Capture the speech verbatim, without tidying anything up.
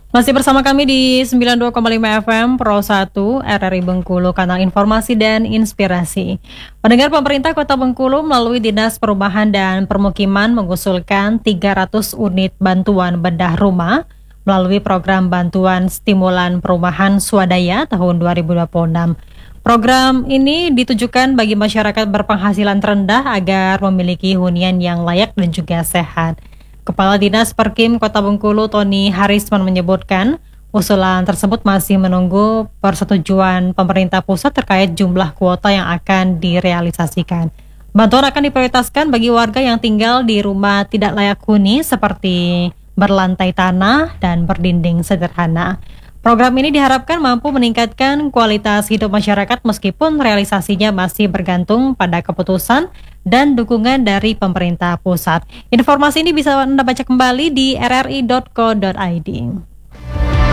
Masih bersama kami di sembilan puluh dua koma lima F M Pro satu R R I Bengkulu, kanal informasi dan inspirasi. Pendengar, pemerintah Kota Bengkulu melalui Dinas Perumahan dan Permukiman mengusulkan tiga ratus unit bantuan bedah rumah melalui program bantuan stimulan perumahan swadaya tahun dua ribu dua puluh enam. Program ini ditujukan bagi masyarakat berpenghasilan rendah agar memiliki hunian yang layak dan juga sehat. Kepala Dinas Perkim Kota Bengkulu Tony Harisman menyebutkan usulan tersebut masih menunggu persetujuan pemerintah pusat terkait jumlah kuota yang akan direalisasikan. Bantuan akan diprioritaskan bagi warga yang tinggal di rumah tidak layak huni seperti berlantai tanah dan berdinding sederhana. Program ini diharapkan mampu meningkatkan kualitas hidup masyarakat meskipun realisasinya masih bergantung pada keputusan dan dukungan dari pemerintah pusat. Informasi ini bisa Anda baca kembali di r r i dot co dot i d.